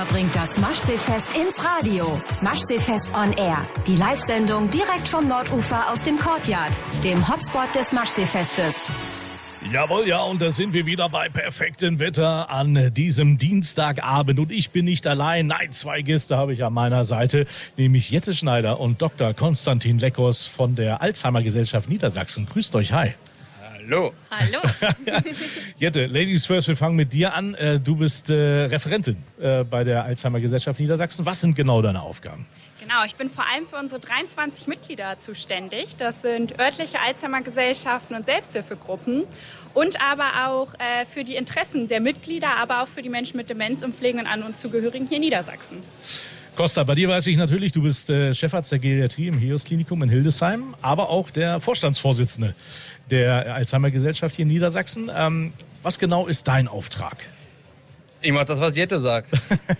Hannover bringt das Maschseefest ins Radio. Maschseefest on Air. Die Live-Sendung direkt vom Nordufer aus dem Courtyard, dem Hotspot des Maschseefestes. Jawohl, ja, und da sind wir wieder bei perfektem Wetter an diesem Dienstagabend. Und ich bin nicht allein. Nein, 2 Gäste habe ich an meiner Seite, nämlich Jette Schneider und Dr. Konstantin Leckos von der Alzheimer-Gesellschaft Niedersachsen. Grüßt euch, hi. Hallo. Hallo. Jette, Ladies first, wir fangen mit dir an. Du bist Referentin bei der Alzheimer-Gesellschaft Niedersachsen. Was sind genau deine Aufgaben? Genau, ich bin vor allem für unsere 23 Mitglieder zuständig. Das sind örtliche Alzheimer-Gesellschaften und Selbsthilfegruppen und aber auch für die Interessen der Mitglieder, aber auch für die Menschen mit Demenz und Pflegen und anderen Zugehörigen hier in Niedersachsen. Costa, bei dir weiß ich natürlich, du bist Chefarzt der Geriatrie im HEOS-Klinikum in Hildesheim, aber auch der Vorstandsvorsitzende der Alzheimer-Gesellschaft hier in Niedersachsen. Was genau ist dein Auftrag? Ich mache das, was Jette sagt.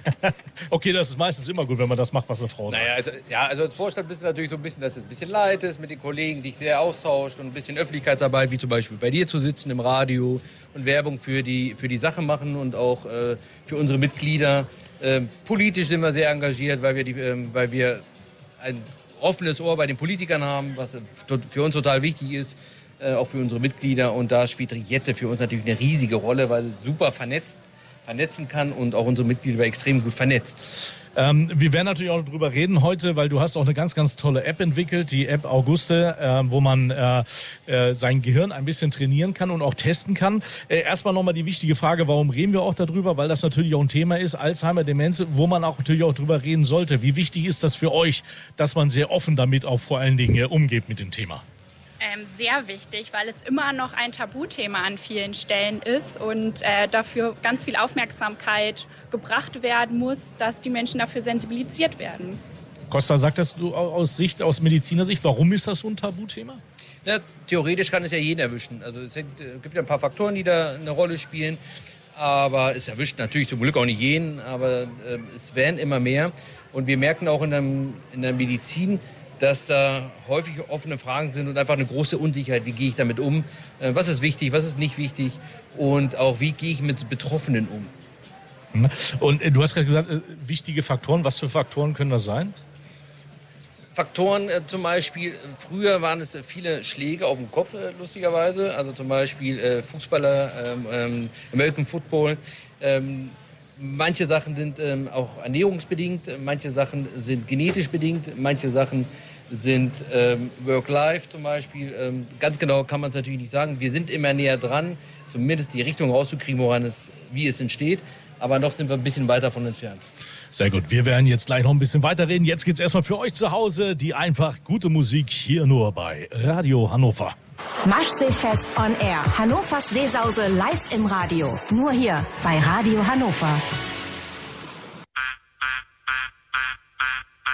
Okay, das ist meistens immer gut, wenn man das macht, was eine Frau sagt. Naja, also als Vorstand bist du natürlich so ein bisschen, dass es ein bisschen leid ist mit den Kollegen, dich sehr austauscht und ein bisschen Öffentlichkeitsarbeit, wie zum Beispiel bei dir zu sitzen im Radio und Werbung für die Sache machen und auch für unsere Mitglieder. Politisch sind wir sehr engagiert, weil wir ein offenes Ohr bei den Politikern haben, was für uns total wichtig ist, auch für unsere Mitglieder. Und da spielt Jette für uns natürlich eine riesige Rolle, weil sie super vernetzen kann und auch unsere Mitglieder extrem gut vernetzt. Wir werden natürlich auch darüber reden heute, weil du hast auch eine ganz, ganz tolle App entwickelt, die App Auguste, wo man sein Gehirn ein bisschen trainieren kann und auch testen kann. Erstmal nochmal die wichtige Frage, warum reden wir auch darüber? Weil das natürlich auch ein Thema ist, Alzheimer, Demenz, wo man auch natürlich auch drüber reden sollte. Wie wichtig ist das für euch, dass man sehr offen damit auch vor allen Dingen umgeht mit dem Thema? Sehr wichtig, weil es immer noch ein Tabuthema an vielen Stellen ist und dafür ganz viel Aufmerksamkeit gebracht werden muss, dass die Menschen dafür sensibilisiert werden. Costa, sagtest du aus Medizinersicht, warum ist das so ein Tabuthema? Ja, theoretisch kann es ja jeden erwischen. Also es gibt ja ein paar Faktoren, die da eine Rolle spielen. Aber es erwischt natürlich zum Glück auch nicht jeden, aber es werden immer mehr. Und wir merken auch in der Medizin, dass da häufig offene Fragen sind und einfach eine große Unsicherheit. Wie gehe ich damit um? Was ist wichtig, was ist nicht wichtig? Und auch, wie gehe ich mit Betroffenen um? Und du hast gerade gesagt, wichtige Faktoren. Was für Faktoren können das sein? Faktoren zum Beispiel, früher waren es viele Schläge auf den Kopf, lustigerweise. Also zum Beispiel Fußballer, American Football. Manche Sachen sind auch ernährungsbedingt, manche Sachen sind genetisch bedingt, manche Sachen sind Work-Life zum Beispiel. Ganz genau kann man es natürlich nicht sagen. Wir sind immer näher dran, zumindest die Richtung rauszukriegen, wie es entsteht. Aber noch sind wir ein bisschen weit davon entfernt. Sehr gut, wir werden jetzt gleich noch ein bisschen weiterreden. Jetzt geht's erstmal für euch zu Hause die einfach gute Musik hier nur bei Radio Hannover. Maschseefest on Air. Hannovers Seesause live im Radio. Nur hier bei Radio Hannover.